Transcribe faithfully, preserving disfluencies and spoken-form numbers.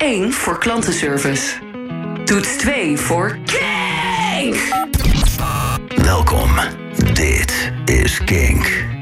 één voor klantenservice. Toets twee voor Kink. Welkom, dit is Kink.